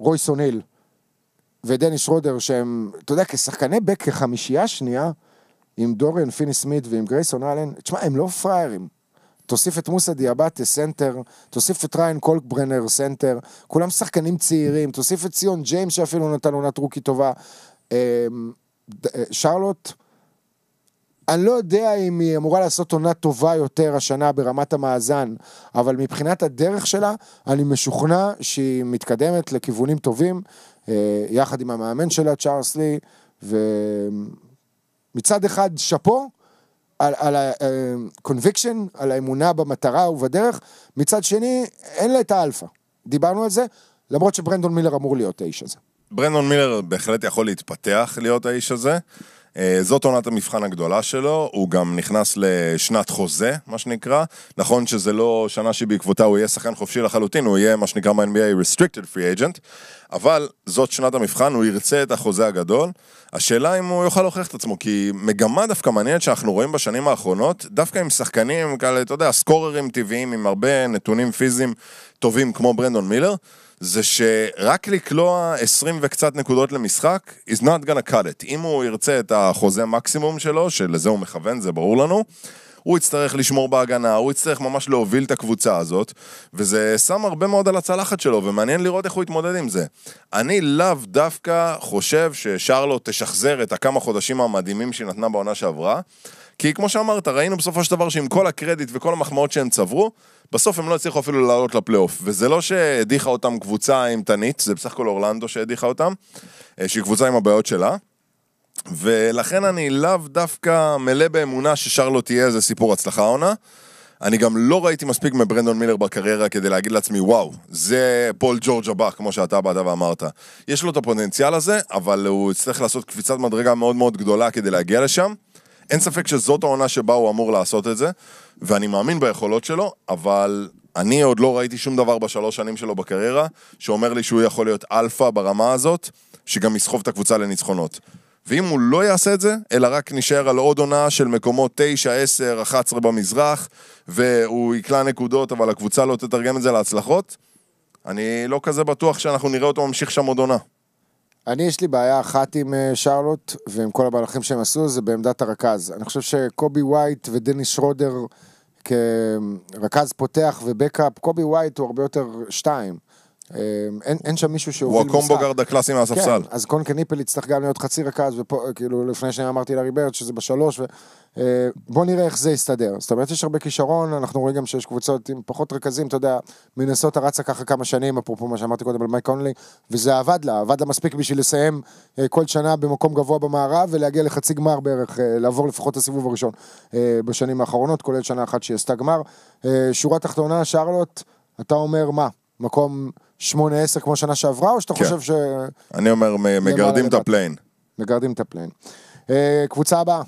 רויס אוניל ודני שרודר, שהם, אתה יודע, כשחקני בק כחמישייה שנייה, עם דוריאן פיני סמית ועם גרייסון אלן, תשמע, הם לא פריירים. תוסיף את מוסא דיאבטה, סנטר, תוסיף את ריין קולקברנר, סנטר, כולם שחקנים צעירים, תוסיף את ציון ג'יימס, שאפילו נתן עונת רוקי טובה, שרלוט, אני לא יודע אם היא אמורה לעשות עונה טובה יותר השנה ברמת המאזן, אבל מבחינת הדרך שלה, אני משוכנע שהיא מתקדמת לכיוונים טובים, יחד עם המאמן שלה, צ'ארלס לי, ומצד אחד שפו, על ה-conviction, על האמונה במטרה ובדרך, מצד שני, אין לה את האלפא. דיברנו על זה, למרות שברנדון מילר אמור להיות האיש הזה. ברנדון מילר בהחלט יכול להתפתח להיות האיש הזה, זאת עונת המבחן הגדולה שלו, הוא גם נכנס לשנת חוזה, מה שנקרא, נכון שזה לא שנה שבעקבותה הוא יהיה שחקן חופשי לחלוטין, הוא יהיה מה שנקרא ב-NBA restricted free agent, אבל זאת שנת המבחן, הוא ירצה את החוזה הגדול, השאלה אם הוא יוכל להוכיח את עצמו, כי מגמה דווקא מעניינת שאנחנו רואים בשנים האחרונות, דווקא עם שחקנים כאלה, אתה יודע, סקוררים טבעיים, עם הרבה נתונים פיזיים טובים כמו ברנדון מילר, זה שרק לקלוע 20 וקצת נקודות למשחק, is not gonna cut it. אם הוא ירצה את החוזה מקסימום שלו, שלזה הוא מכוון, זה ברור לנו, הוא יצטרך לשמור בהגנה, הוא יצטרך ממש להוביל את הקבוצה הזאת, וזה שם הרבה מאוד על הצלחת שלו, ומעניין לראות איך הוא יתמודד עם זה. אני לאו דווקא חושב ששרלוט תשחזר את הכמה חודשים המדהימים שהיא נתנה בעונה שעברה, כי כמו שאמרת, ראינו בסופו של דבר שעם כל הקרדיט וכל המחמאות שהם צברו, בסוף הם לא הצליחו אפילו לעלות לפלייאוף, וזה לא שהדיחה אותם קבוצה עם תנית, זה בסך הכל אורלנדו שהדיחה אותם, שהיא קבוצה עם הבעיות שלה, ולכן אני לאו דווקא מלא באמונה ששרלוט תהיה איזה סיפור הצלחה עונה, אני גם לא ראיתי מספיק מברנדון מילר בקריירה כדי להגיד לעצמי, וואו, זה פול ג'ורג' הבא, כמו שאתה באת ואמרת. יש לו את הפוטנציאל הזה, אבל הוא יצטרך לעשות קפיצת מדרגה מאוד מאוד גדולה כדי להגיע לשם, אין ספק שזאת העונה שבה הוא אמור לעשות את זה, ואני מאמין ביכולות שלו, אבל אני עוד לא ראיתי שום דבר בשלוש שנים שלו בקריירה, שאומר לי שהוא יכול להיות אלפא ברמה הזאת, שגם יסחוב את הקבוצה לניצחונות. ואם הוא לא יעשה את זה, אלא רק נשאר על עוד עונה של מקומות 9, 10, 11 במזרח, והוא יקלה נקודות, אבל הקבוצה לא תתרגם את זה להצלחות, אני לא כזה בטוח שאנחנו נראה אותו ממשיך שם עוד עונה. אני יש לי בעיה אחת עם שרלוט, ועם כל המהלכים שהם עשו, זה בעמדת הרכז. אני חושב שקובי ווייט ודני שרודר כרכז פותח ובקאפ, קובי ווייט הוא הרבה יותר 2. אין שם מישהו שהוביל משחק. הוא הקומבו גארד הקלאסי מהספסל. כן, אז קונקה ניפל יצטרך גם להיות חצי רכז, וכאילו לפני שאני אמרתי לארי ברד שזה ב3, בוא נראה איך זה יסתדר. זאת אומרת, יש הרבה כישרון, אנחנו רואים גם שיש קבוצות עם פחות רכזים, אתה יודע, מנסות הרצה ככה כמה שנים, אפרופו מה שאמרתי קודם על מייק קונלי, וזה עבד לה מספיק בשביל לסיים כל שנה במקום גבוה במערב, ולהגיע לחצי גמר בערך, לעבור לפחות הסיבוב הראשון בשנים האחרונות, כולל שנה אחת שהיא עשתה גמר. שורה תחתונה, שרלוט, אתה אומר מה? מקום 8-10 כמו שנה שעברה, או שאתה חושב ש... אני אומר, מגרדים את הפליין. מגרדים את הפליין. קבוצה הבאה.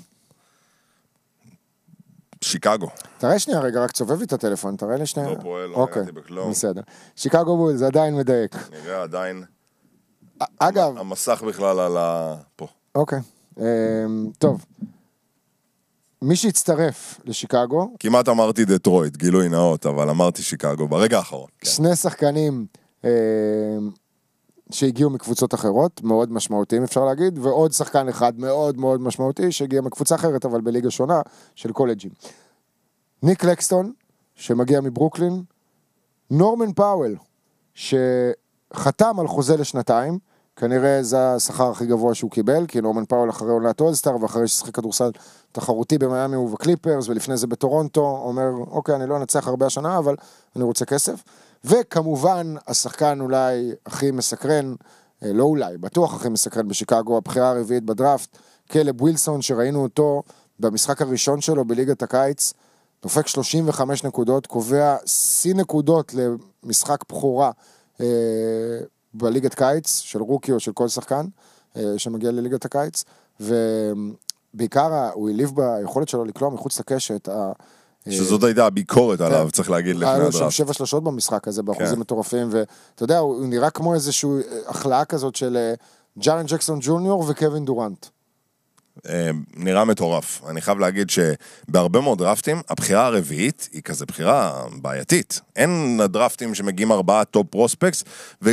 שיקגו. תראה שנייה רגע, רק צובב לי את הטלפון, תראה לי שנייה. לא פועל, לא נגעתי בכלום. בסדר. שיקגו בולס, עדיין מדייק. נראה עדיין. אגב. המסך בכלל על פה. אוקיי. טוב. מי שהצטרף לשיקגו... כמעט אמרתי דטרויט, גילוי נאות, אבל אמרתי שיקגו ברגע האחרון. שני שחקנים שהגיעו מקבוצות אחרות, מאוד משמעותיים אפשר להגיד, ועוד שחקן אחד מאוד מאוד משמעותי, שהגיע מקבוצה אחרת, אבל בליגה שונה, של קולג'ים. ניק לקסטון, שמגיע מברוקלין, נורמן פאוול, שחתם על חוזה לשנתיים, כנראה זה השכר הכי גבוה שהוא קיבל, כי נורמן פאוול אחרי עונת אולסטאר, ואחרי ששחק כדורסל תחרותי במיימי ובקליפרס, ולפני זה בטורונטו, אומר, אוקיי, אני לא אנצח הרבה השנה, אבל אני רוצה כסף. וכמובן, השחקן אולי הכי מסקרן, לא אולי, בטוח הכי מסקרן בשיקגו, הבחירה הרביעית בדראפט, קלב ווילסון, שראינו אותו במשחק הראשון שלו בליגת הקיץ, דופק 35 נקודות, קובע שיא נקודות למשחק בחורה בליגת קיץ, של רוקי או של כל שחקן שמגיע לליגת הקיץ, ובעיקר הוא העליב ביכולת שלו לקלוע מחוץ לקשת, שזאת הייתה הביקורת עליו, צריך להגיד לפני הדראפט. היה לו 7 שלשות במשחק הזה, באחוזים מטורפים, ואתה יודע, הוא נראה כמו איזושהי החלאה כזאת של ג'ארן ג'קסון ג'וניור וקווין דורנט. נראה מטורף. אני חייב להגיד שבהרבה מאוד דראפטים, הבחירה הרביעית היא כזה בחירה בעייתית. אין דראפטים שמגיעים 4 טופ פרוספקס,